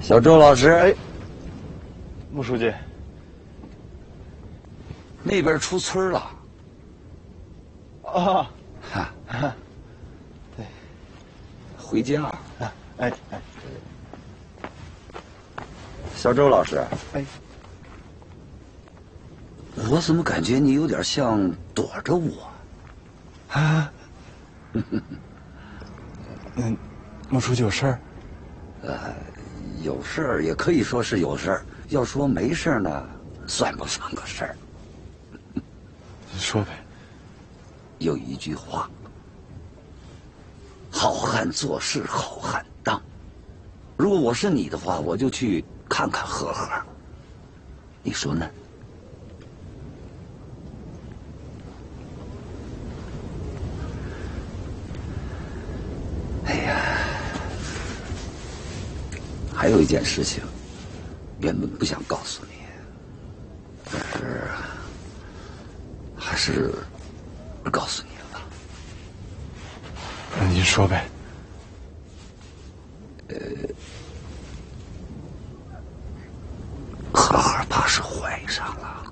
小周老师， 哎，穆书记， 那边出村了。 啊， 哈， 对， 回家。 哎， 小周老师， 哎， 我怎么感觉你有点像躲着我？ 啊，穆书记有事儿？ 有事儿也可以说是有事儿，要说没事儿呢，算不算个事儿？ 你说呗。 有一句话：好汉做事好汉当。如果我是你的话，我就去看看赫赫。你说呢？哎呀，还有一件事情，原本不想告诉你，但是还是告诉你了吧。 那您说呗。 赫赫怕是怀上了。